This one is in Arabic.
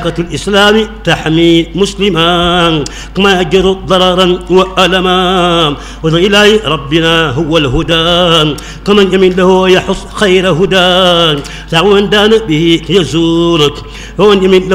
الإسلام تحمي مسلما كما يجر ضررا وألما وإلهي ربنا هو الهدى كمن يمن له يحص خير هدى تعوان دان به يزورك ومن يمن له